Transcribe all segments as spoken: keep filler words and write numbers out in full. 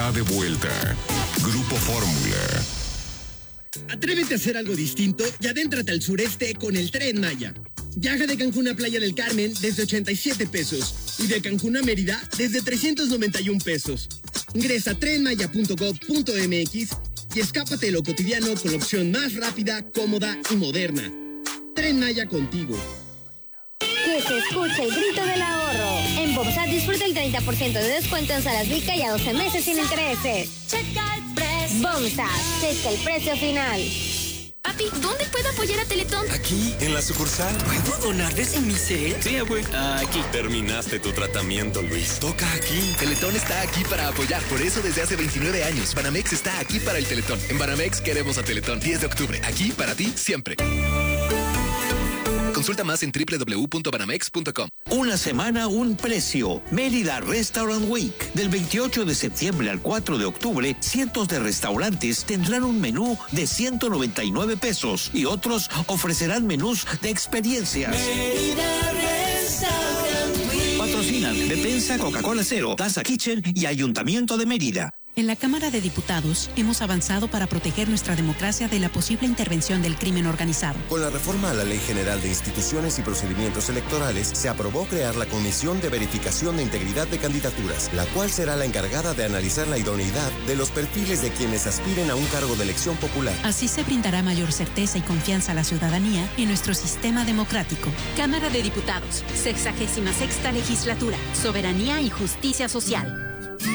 está de vuelta. Grupo Fórmula. Atrévete a hacer algo distinto y adéntrate al sureste con el Tren Maya. Viaja de Cancún a Playa del Carmen desde ochenta y siete pesos y de Cancún a Mérida desde trescientos noventa y un pesos. Ingresa a tren maya punto gob punto eme equis y escápate de lo cotidiano con la opción más rápida, cómoda y moderna. Tren Maya contigo. Que se escuche el grito del ahorro. En Bomsat disfruta el treinta por ciento de descuento en salas Vica y a doce meses sin intereses. Checa el precio. Bomsat, checa el precio final. Papi, ¿dónde puedo apoyar a Teletón? Aquí, en la sucursal. ¿Puedo donar desde mi cel? Sí, güey. Aquí. Terminaste tu tratamiento, Luis. Toca aquí. Teletón está aquí para apoyar. Por eso desde hace veintinueve años, Banamex está aquí para el Teletón. En Banamex queremos a Teletón. diez de octubre. Aquí para ti siempre. Consulta más en doble u doble u doble u punto banamex punto com. Una semana, un precio. Mérida Restaurant Week. Del veintiocho de septiembre al cuatro de octubre, cientos de restaurantes tendrán un menú de ciento noventa y nueve pesos y otros ofrecerán menús de experiencias. Mérida Restaurant Week. Patrocinan Bepensa, Coca-Cola Cero, Taza Kitchen y Ayuntamiento de Mérida. En la Cámara de Diputados hemos avanzado para proteger nuestra democracia de la posible intervención del crimen organizado. Con la reforma a la Ley General de Instituciones y Procedimientos Electorales, se aprobó crear la Comisión de Verificación de Integridad de Candidaturas, la cual será la encargada de analizar la idoneidad de los perfiles de quienes aspiren a un cargo de elección popular. Así se brindará mayor certeza y confianza a la ciudadanía en nuestro sistema democrático. Cámara de Diputados, sexagésima sexta legislatura, soberanía y justicia social.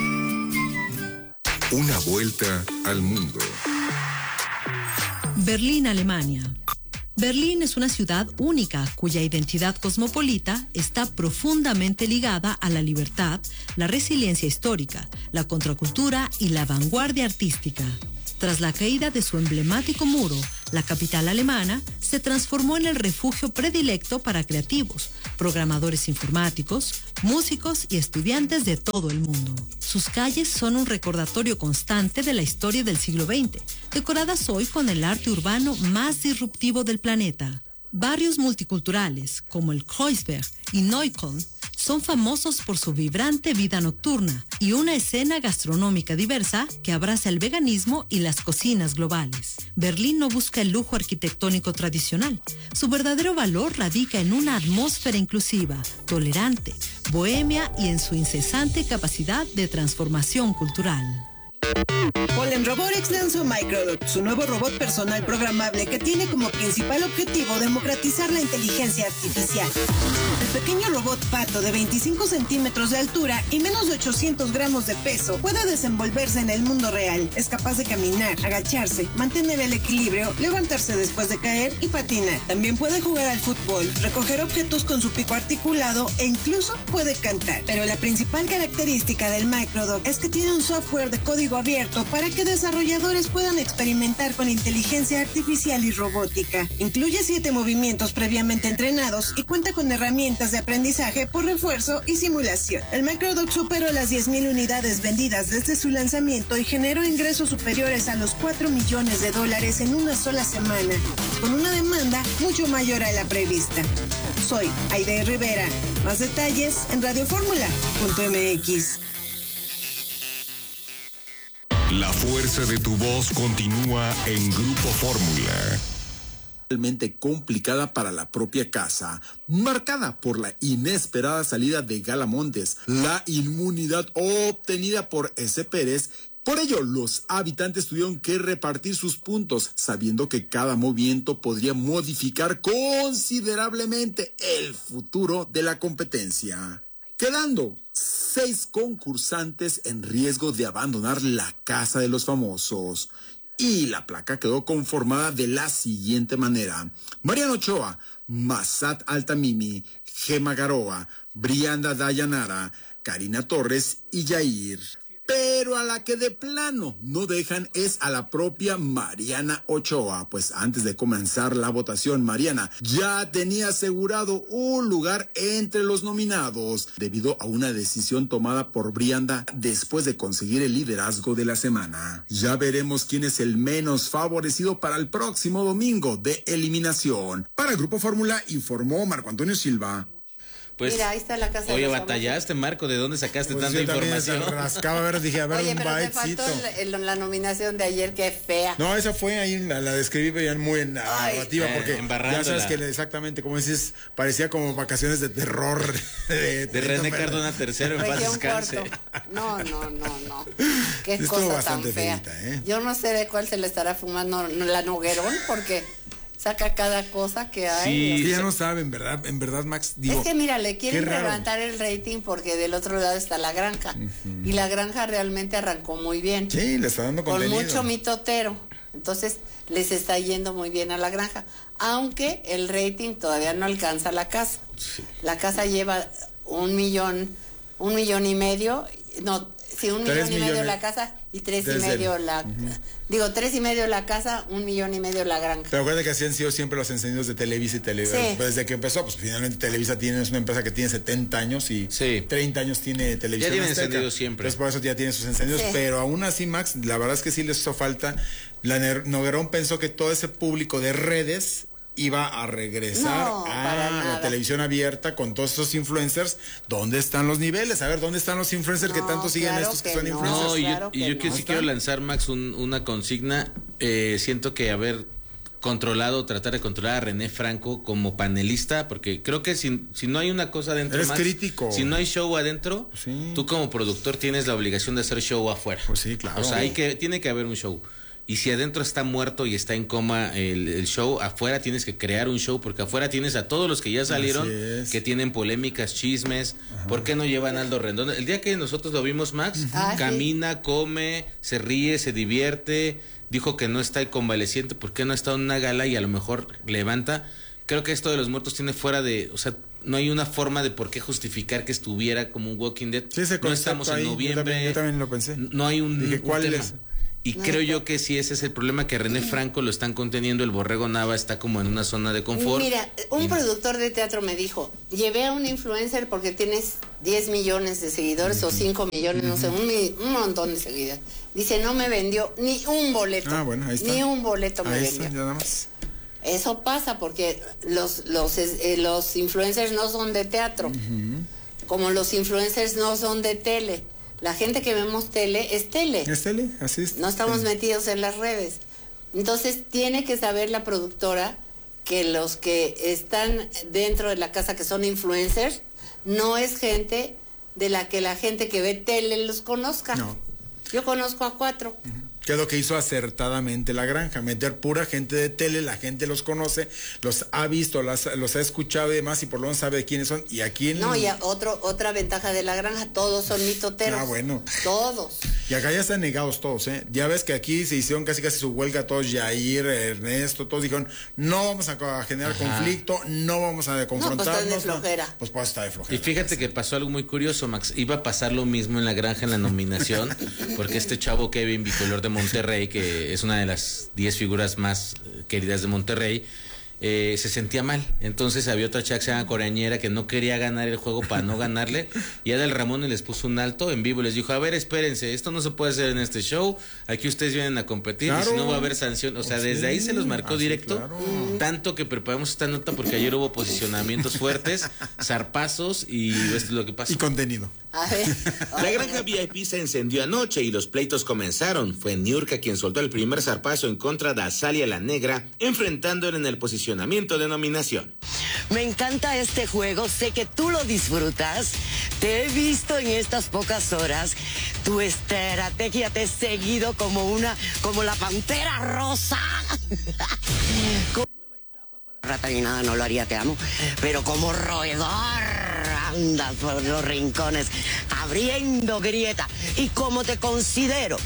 Una vuelta al mundo. Berlín, Alemania. Berlín es una ciudad única cuya identidad cosmopolita está profundamente ligada a la libertad, la resiliencia histórica, la contracultura y la vanguardia artística. Tras la caída de su emblemático muro, la capital alemana se transformó en el refugio predilecto para creativos, programadores informáticos, músicos y estudiantes de todo el mundo. Sus calles son un recordatorio constante de la historia del siglo veinte, decoradas hoy con el arte urbano más disruptivo del planeta. Barrios multiculturales como el Kreuzberg y Neukölln son famosos por su vibrante vida nocturna y una escena gastronómica diversa que abraza el veganismo y las cocinas globales. Berlín no busca el lujo arquitectónico tradicional. Su verdadero valor radica en una atmósfera inclusiva, tolerante, bohemia y en su incesante capacidad de transformación cultural. Polen Robotics lanzó Microdot, su nuevo robot personal programable que tiene como principal objetivo democratizar la inteligencia artificial. El pequeño robot pato de veinticinco centímetros de altura y menos de ochocientos gramos de peso puede desenvolverse en el mundo real. Es capaz de caminar, agacharse, mantener el equilibrio, levantarse después de caer y patinar. También puede jugar al fútbol, recoger objetos con su pico articulado e incluso puede cantar. Pero la principal característica del Microdot es que tiene un software de código abierto para que desarrolladores puedan experimentar con inteligencia artificial y robótica. Incluye siete movimientos previamente entrenados y cuenta con herramientas de aprendizaje por refuerzo y simulación. El Microdot superó las diez mil unidades vendidas desde su lanzamiento y generó ingresos superiores a los cuatro millones de dólares en una sola semana, con una demanda mucho mayor a la prevista. Soy Aide Rivera. Más detalles en radio fórmula punto eme equis. La fuerza de tu voz continúa en Grupo Fórmula. Realmente complicada para la propia casa, marcada por la inesperada salida de Gala Montes, la inmunidad obtenida por ese Pérez. Por ello, los habitantes tuvieron que repartir sus puntos, sabiendo que cada movimiento podría modificar considerablemente el futuro de la competencia, quedando seis concursantes en riesgo de abandonar la casa de los famosos. Y la placa quedó conformada de la siguiente manera: Mariano Ochoa, Massat Altamimi, Gema Garoa, Brianda Dayanara, Karina Torres y Yair. Pero a la que de plano no dejan es a la propia Mariana Ochoa, pues antes de comenzar la votación, Mariana ya tenía asegurado un lugar entre los nominados, debido a una decisión tomada por Brianda después de conseguir el liderazgo de la semana. Ya veremos quién es el menos favorecido para el próximo domingo de eliminación. Para el Grupo Fórmula informó Marco Antonio Silva. Pues, mira, ahí está la casa oye, de los batallaste, Marco, ¿de dónde sacaste pues tanta yo información? También rascaba, a ver, dije, a ver, oye, un pero bytecito. te faltó el, el, la nominación de ayer, qué fea. No, esa fue ahí, la, la describí ya muy en narrativa, eh, porque ya sabes que exactamente, como dices, parecía como vacaciones de terror. De, de René Cardona tercero, en paz descanse. No, no, no, no. Qué Estuvo cosa bastante tan fea. feita, ¿eh? Yo no sé de cuál se le estará fumando la Noguerón, porque saca cada cosa que hay. Sí, ya no saben, ¿verdad? En verdad, Max, digo, es que mira, le quieren levantar el rating porque del otro lado está La Granja. Uh-huh. Y La Granja realmente arrancó muy bien. Sí, le está dando contenido. Con mucho mitotero. Entonces, les está yendo muy bien a La Granja. Aunque el rating todavía no alcanza La Casa. Sí. La Casa lleva un millón, un millón y medio, no, sí, un millón y medio La Casa y tres y medio el... la... Uh-huh. Digo, tres y medio La Casa, un millón y medio La Granja. Pero acuérdate que así han sido siempre los encendidos de Televisa y Televisa. Sí. Desde que empezó, pues finalmente Televisa tiene, es una empresa que tiene setenta años y sí. treinta años tiene Televisa. Ya tiene encendidos siempre. Entonces por eso ya tiene sus encendidos. Sí. Pero aún así, Max, la verdad es que sí les hizo falta. La Noguerón pensó que todo ese público de redes iba a regresar no, a la televisión abierta con todos esos influencers. ¿Dónde están los niveles? A ver, ¿dónde están los influencers no, que tanto siguen claro estos que, que son no, influencers? No, y claro yo, y yo que no. sí quiero lanzar, Max, un, una consigna. Eh, siento que haber controlado, tratar de controlar a René Franco como panelista, porque creo que si, si no hay una cosa adentro, eres más, crítico. Si no hay show adentro, sí. tú como productor tienes la obligación de hacer show afuera. Pues sí, claro. O sea, hay que, tiene que haber un show. Y si adentro está muerto y está en coma el, el show, afuera tienes que crear un show, porque afuera tienes a todos los que ya salieron, que tienen polémicas, chismes. Ajá. ¿Por qué no llevan a Aldo Rendón? El día que nosotros lo vimos, Max, ah, camina, sí. come, se ríe, se divierte, dijo que no está convaleciente, ¿por qué no ha estado en una gala y a lo mejor levanta? Creo que esto de los muertos tiene fuera de, o sea, no hay una forma de por qué justificar que estuviera como un Walking Dead. Sí, no estamos en ahí, noviembre. Yo también, yo también lo pensé. No hay un, Dije, ¿cuál un tema. Es? Y no, creo yo que sí, ese es el problema, que René Franco lo están conteniendo, el Borrego Nava está como en una zona de confort. Mira, un y... productor de teatro me dijo, llevé a un influencer porque tienes diez millones de seguidores uh-huh. o cinco millones, uh-huh. no sé, un, un montón de seguidores. Dice, no me vendió ni un boleto. Ah, bueno, ahí está. Ni un boleto me ahí vendió. Está, nada más. Eso pasa porque los, los, eh, los influencers no son de teatro, uh-huh. como los influencers no son de tele. La gente que vemos tele es tele. Es tele, así es. No estamos metidos en las redes. Entonces tiene que saber la productora que los que están dentro de la casa, que son influencers, no es gente de la que la gente que ve tele los conozca. No. Yo conozco a cuatro. Uh-huh. Que es lo que hizo acertadamente La Granja, meter pura gente de tele, la gente los conoce, los ha visto, los, los ha escuchado y demás, y por lo menos sabe de quiénes son. Y aquí en... No, y otro, otra ventaja de La Granja, todos son mitoteros. Ah, bueno. Todos. Y acá ya están negados todos, ¿eh? Ya ves que aquí se hicieron casi casi su huelga todos, Yair, Ernesto, todos dijeron, no vamos a generar Ajá. conflicto, no vamos a confrontarnos. No, pues está de flojera. Pues pues está de flojera. Y fíjate que pasó algo muy curioso, Max. Iba a pasar lo mismo en La Granja en la nominación, porque este chavo Kevin Bicolor de Monterrey, que es una de las diez figuras más queridas de Monterrey, eh, se sentía mal. Entonces había otra chava que se llama Corañera que no quería ganar el juego para no ganarle, y Adal Ramón les puso un alto en vivo y les dijo, a ver, espérense, esto no se puede hacer en este show, aquí ustedes vienen a competir, claro. Y si no va a haber sanción. O sea, desde sí. ahí se los marcó Así, directo, claro. Tanto que preparamos esta nota porque ayer hubo posicionamientos fuertes, zarpazos, y esto es lo que pasa. Y contenido. A ver. La Granja V I P se encendió anoche y los pleitos comenzaron. Fue Niurka quien soltó el primer zarpazo en contra de Azalia la Negra, enfrentándola en el posicionamiento de nominación. Me encanta este juego, sé que tú lo disfrutas. Te he visto en estas pocas horas. Tu estrategia te he seguido como una, como la pantera rosa. Rata ni nada, no lo haría, te amo. Pero como roedor, andas por los rincones, abriendo grieta. Y como te considero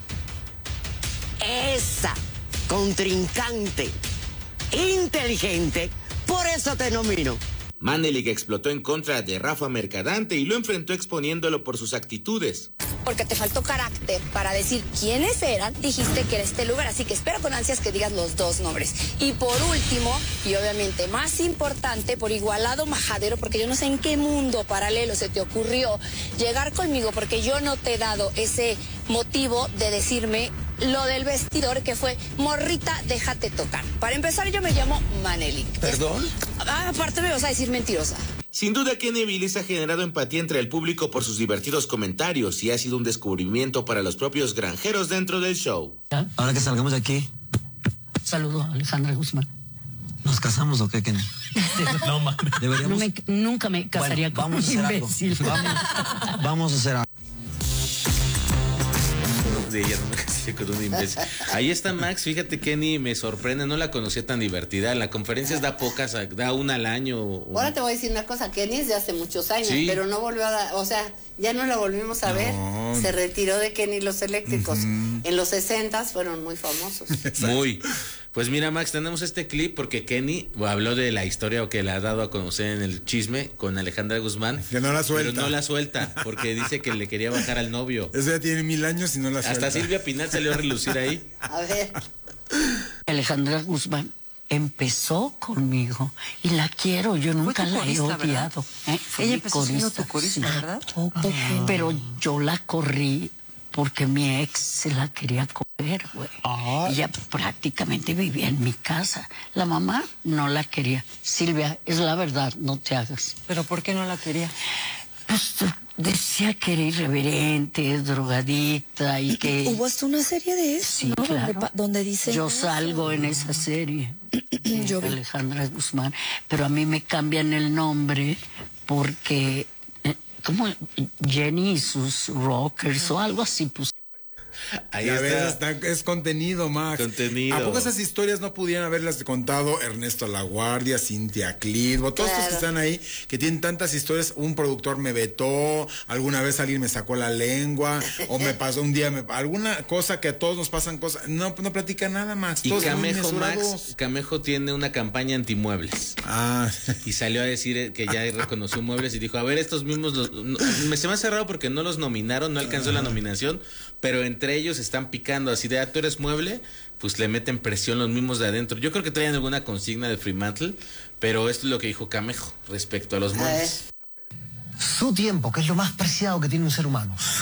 esa contrincante inteligente, por eso te nomino. Manelik explotó en contra de Rafa Mercadante y lo enfrentó exponiéndolo por sus actitudes. Porque te faltó carácter para decir quiénes eran, dijiste que era este lugar, así que espero con ansias que digas los dos nombres. Y por último, y obviamente más importante, por igualado majadero, porque yo no sé en qué mundo paralelo se te ocurrió llegar conmigo, porque yo no te he dado ese motivo de decirme lo del vestidor, que fue, morrita, déjate tocar. Para empezar, yo me llamo Manelik. ¿Perdón? Ah, aparte me vas a decir mentirosa. Sin duda, Kenny Villis ha generado empatía entre el público por sus divertidos comentarios y ha sido un descubrimiento para los propios granjeros dentro del show. Ahora que salgamos de aquí, saludo a Alejandra Guzmán. ¿Nos casamos o qué, Kenny? No mames. Deberíamos... No me, nunca me casaría bueno, con vamos un a hacer imbécil. Algo. Vamos, vamos a hacer algo. De ella no me casé con un imbécil. Ahí está Max, fíjate, Kenny, me sorprende, no la conocía tan divertida. En las conferencias da pocas, da una al año. O... Ahora te voy a decir una cosa, Kenny es de hace muchos años, sí, pero no volvió a dar, o sea, ya no la volvimos a no. ver. Se retiró de Kenny los Eléctricos. Uh-huh. En los sesentas fueron muy famosos. Muy. Pues mira, Max, tenemos este clip porque Kenny habló de la historia que le ha dado a conocer en el chisme con Alejandra Guzmán. Que no la suelta. Pero no la suelta, porque dice que le quería bajar al novio. Eso ya tiene mil años y no la suelta. Hasta Silvia Pinal salió a relucir ahí. A ver. Alejandra Guzmán empezó conmigo y la quiero, yo nunca la he odiado. ¿Eh? Ella empezó corista, siendo tu corista, sí. ¿verdad? Uh-huh. Pero yo la corrí porque mi ex se la quería coger, güey. Ah. Ella prácticamente vivía en mi casa. La mamá no la quería. Silvia, es la verdad, no te hagas. ¿Pero por qué no la quería? Pues decía que era irreverente, drogadicta y que... Hubo hasta una serie de eso, sí, ¿no? claro. Donde, donde dice... Yo salgo en esa serie. Yo vi. Alejandra Guzmán. Pero a mí me cambian el nombre porque... como Jenny y sus rockers o algo así, pues. Ahí está. Ves, está. Es contenido, Max. Contenido. ¿A poco esas historias no pudieran haberlas contado Ernesto Laguardia, Cintia Clitbo, todos claro. estos que están ahí, que tienen tantas historias? Un productor me vetó, alguna vez alguien me sacó la lengua, o me pasó un día, me, alguna cosa que a todos nos pasan cosas. No, no platica nada, Max. Y todos Camejo, Max, Camejo tiene una campaña antimuebles. Ah. Y salió a decir que ya reconoció muebles y dijo, a ver, estos mismos, los, no, me se me hace raro porque no los nominaron, no alcanzó ah. la nominación, pero entre ellos están picando así de, ah, tú eres mueble, pues le meten presión los mismos de adentro. Yo creo que traen alguna consigna de Fremantle, pero esto es lo que dijo Camejo respecto a los muebles. Su tiempo, que es lo más preciado que tiene un ser humano.